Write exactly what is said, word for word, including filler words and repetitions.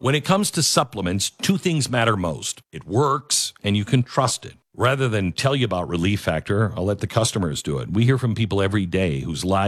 When it comes to supplements, two things matter most. It works, and you can trust it. Rather than tell you about Relief Factor, I'll let the customers do it. We hear from people every day whose lives